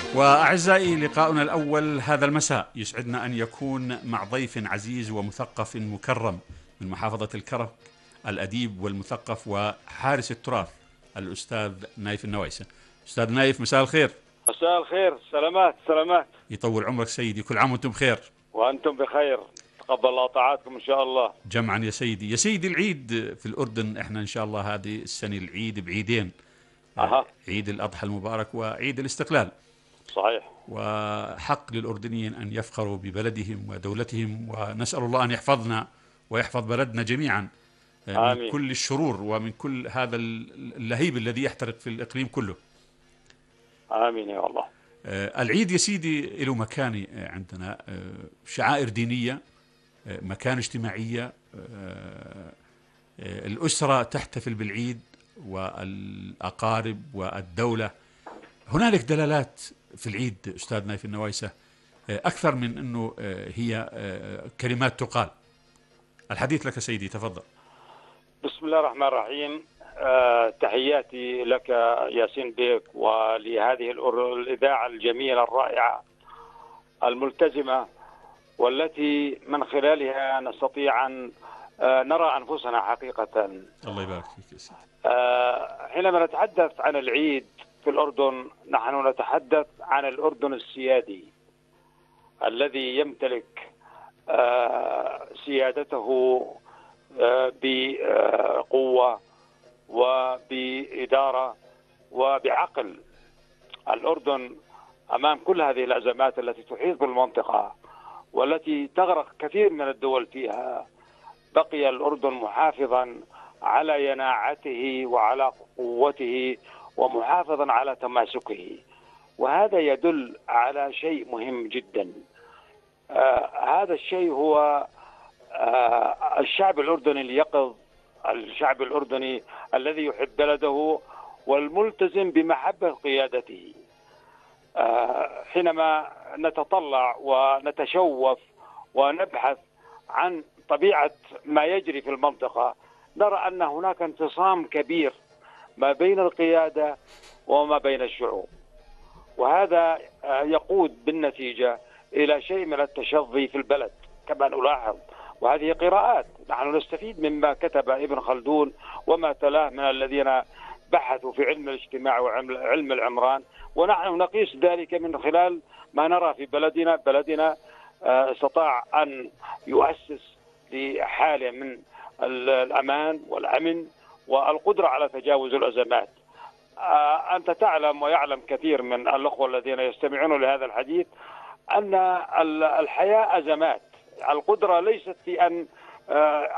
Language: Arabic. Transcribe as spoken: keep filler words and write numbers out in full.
وأعزائي، لقاؤنا الأول هذا المساء يسعدنا أن يكون مع ضيف عزيز ومثقف مكرم من محافظة الكرك، الأديب والمثقف وحارس التراث الأستاذ نايف النوايسة. أستاذ نايف، مساء الخير. مساء الخير. سلامات سلامات. يطول عمرك سيدي، كل عام وأنتم بخير. وأنتم بخير، تقبل الله طاعاتكم إن شاء الله جمعا يا سيدي. يا سيدي، العيد في الأردن إحنا إن شاء الله هذه السنة العيد بعيدين. أها. عيد الأضحى المبارك وعيد الاستقلال. صحيح. وحق للأردنيين أن يفخروا ببلدهم ودولتهم، ونسأل الله أن يحفظنا ويحفظ بلدنا جميعا من آمين. كل الشرور ومن كل هذا اللهيب الذي يحترق في الإقليم كله. آمين يا الله. العيد يا سيدي له مكانة عندنا، شعائر دينية، مكان اجتماعية، الأسرة تحتفل بالعيد والأقارب والدولة. هنالك دلالات في العيد أستاذ نايف النوايسة أكثر من أنه هي كلمات تقال. الحديث لك سيدي، تفضل. بسم الله الرحمن الرحيم. أه تحياتي لك ياسين بيك ولهذه الإذاعة الجميلة الرائعة الملتزمة، والتي من خلالها نستطيع أن أه نرى أنفسنا حقيقة. الله يبارك فيك يا سيدي. أه حينما نتحدث عن العيد في الأردن، نحن نتحدث عن الأردن السيادي الذي يمتلك سيادته بقوة وبإدارة وبعقل. الأردن أمام كل هذه الأزمات التي تحيط بالمنطقة والتي تغرق كثير من الدول فيها، بقي الأردن محافظا على يناعته وعلى قوته ومحافظا على تماسكه، وهذا يدل على شيء مهم جدا. آه هذا الشيء هو آه الشعب الأردني اليقظ، الشعب الأردني الذي يحب بلده والملتزم بمحبة قيادته. آه حينما نتطلع ونتشوف ونبحث عن طبيعة ما يجري في المنطقة، نرى أن هناك انفصام كبير ما بين القيادة وما بين الشعوب، وهذا يقود بالنتيجة إلى شيء من التشظي في البلد كما نلاحظ. وهذه قراءات نحن نستفيد مما كتب ابن خلدون وما تلاه من الذين بحثوا في علم الاجتماع وعلم العمران، ونحن نقيس ذلك من خلال ما نرى في بلدنا. بلدنا استطاع أن يؤسس لحالة من الأمان والأمن والقدرة على تجاوز الأزمات. أنت تعلم ويعلم كثير من الأخوة الذين يستمعون لهذا الحديث أن الحياة أزمات. القدرة ليست في أن